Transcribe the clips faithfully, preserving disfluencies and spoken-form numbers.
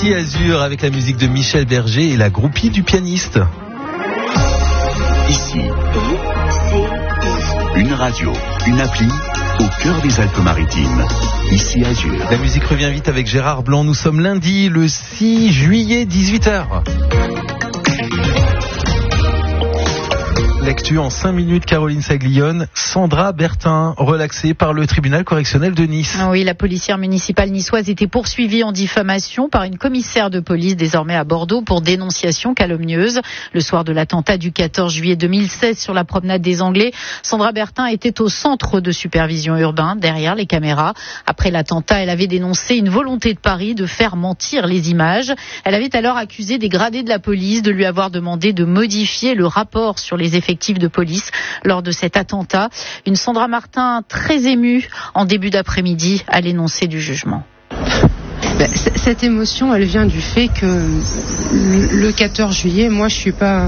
Ici Azur avec la musique de Michel Berger et la groupie du pianiste. Ici, une radio, une appli au cœur des Alpes-Maritimes. Ici Azur. La musique revient vite avec Gérard Blanc. Nous sommes lundi, le six juillet, dix-huit heures. L'actu en cinq minutes, Caroline Saglione. Sandra Bertin, relaxée par le tribunal correctionnel de Nice. Oui, la policière municipale niçoise était poursuivie en diffamation par une commissaire de police désormais à Bordeaux pour dénonciation calomnieuse. Le soir de l'attentat du quatorze juillet deux mille seize sur la promenade des Anglais, Sandra Bertin était au centre de supervision urbain, derrière les caméras. Après l'attentat, elle avait dénoncé une volonté de Paris de faire mentir les images. Elle avait alors accusé des gradés de la police de lui avoir demandé de modifier le rapport sur les effectifs de police lors de cet attentat. Une Sandra Bertin très émue en début d'après-midi à l'énoncé du jugement. Ben, c- cette émotion, elle vient du fait que le quatorze juillet, moi je suis pas...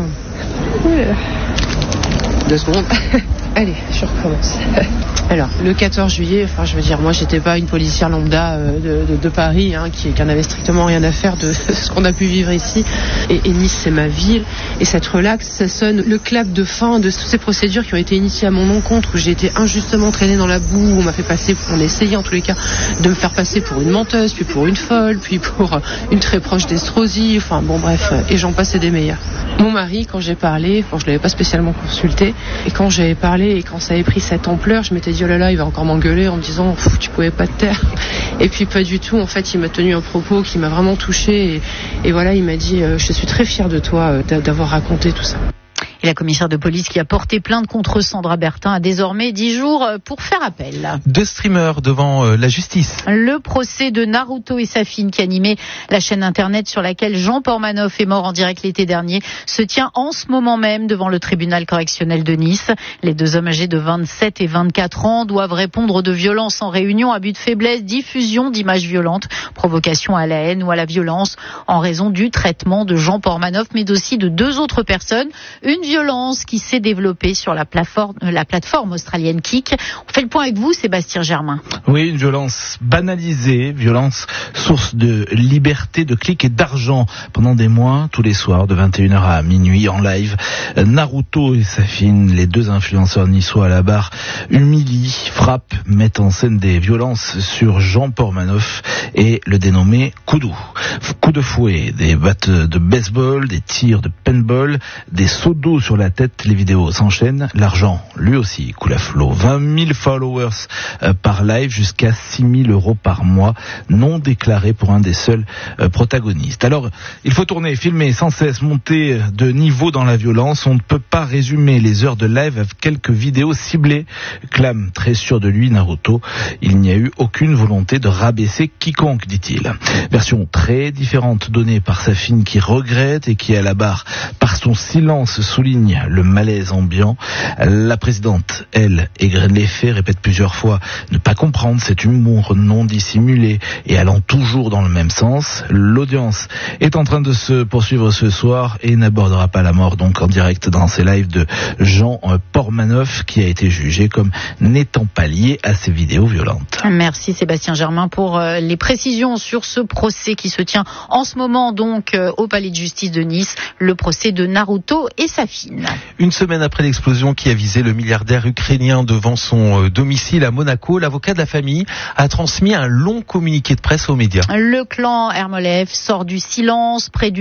Deux secondes. Allez, je recommence. Alors, le quatorze juillet, enfin, je veux dire, moi, j'étais pas une policière lambda euh, de, de, de Paris, hein, qui, qui en avait strictement rien à faire de ce qu'on a pu vivre ici. Et, et Nice, c'est ma ville. Et cette relax, ça sonne le clap de fin de toutes ces procédures qui ont été initiées à mon encontre, où j'ai été injustement traînée dans la boue, où on m'a fait passer, on essayait en tous les cas de me faire passer pour une menteuse, puis pour une folle, puis pour une très proche d'Estrosi. Enfin, bon, bref, et j'en passais des meilleurs. Mon mari, quand j'ai parlé, bon, je l'avais pas spécialement consulté, et quand j'avais parlé et quand ça avait pris cette ampleur, je m'étais dit oh là là, il va encore m'engueuler en me disant tu pouvais pas te taire. Et puis pas du tout. En fait, il m'a tenu un propos qui m'a vraiment touchée et, et voilà, il m'a dit euh, je suis très fière de toi euh, d'avoir raconté tout ça. Et la commissaire de police qui a porté plainte contre Sandra Bertin a désormais dix jours pour faire appel. Deux streamers devant euh, la justice. Le procès de Naruto et Safine, qui animait la chaîne internet sur laquelle Jean Pormanoff est mort en direct l'été dernier, se tient en ce moment même devant le tribunal correctionnel de Nice. Les deux hommes âgés de vingt-sept et vingt-quatre ans doivent répondre de violences en réunion, abus de faiblesse, diffusion d'images violentes, provocation à la haine ou à la violence en raison du traitement de Jean Pormanoff, mais aussi de deux autres personnes. Une violence qui s'est développée sur la plateforme, la plateforme australienne Kik. On fait le point avec vous, Sébastien Germain. Oui, une violence banalisée, violence source de liberté, de clics et d'argent. Pendant des mois, tous les soirs, de vingt et une heures à minuit, en live, Naruto et Safine, les deux influenceurs niçois à la barre, humilient, frappent, mettent en scène des violences sur Jean Pormanoff et le dénommé Koudou. Coup de fouet, des battes de baseball, des tirs de paintball, des sauts d'eau sur la tête, les vidéos s'enchaînent. L'argent, lui aussi, coule à flot. vingt mille followers euh, par live, jusqu'à six mille euros par mois, non déclarés pour un des seuls euh, protagonistes. Alors, il faut tourner, filmer, sans cesse, monter de niveau dans la violence. On ne peut pas résumer les heures de live avec quelques vidéos ciblées, clame très sûr de lui Naruto. Il n'y a eu aucune volonté de rabaisser quiconque, dit-il. Version très différente donnée par Safine, qui regrette et qui, à la barre, par son silence, souligne le malaise ambiant. La présidente, elle, égrène les faits, répète plusieurs fois ne pas comprendre cet humour non dissimulé et allant toujours dans le même sens. L'audience est en train de se poursuivre ce soir et n'abordera pas la mort, donc en direct dans ces lives, de Jean Pormanoff, qui a été jugé comme n'étant pas lié à ces vidéos violentes. Merci Sébastien Germain pour les précisions sur ce procès qui se tient en ce moment donc au palais de justice de Nice, le procès de Naruto et Safine. Une semaine après l'explosion qui a visé le milliardaire ukrainien devant son domicile à Monaco, l'avocat de la famille a transmis un long communiqué de presse aux médias. Le clan Ermolev sort du silence près du